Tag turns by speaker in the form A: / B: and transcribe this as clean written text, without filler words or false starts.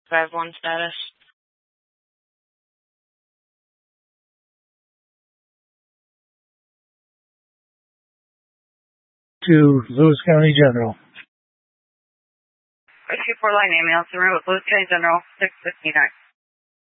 A: Rev 1 status.
B: To Lewis County General.
C: Rescue 4 line ambulance, and with Lewis County General 659.